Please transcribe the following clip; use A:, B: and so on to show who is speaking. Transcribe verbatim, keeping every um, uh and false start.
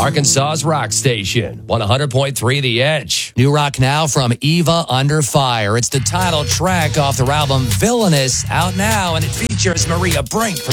A: Arkansas's rock station, one hundred point three The Edge.
B: New rock now from Eva Under Fire. It's the title track off their album Villainous, out now, and it features Maria Brink from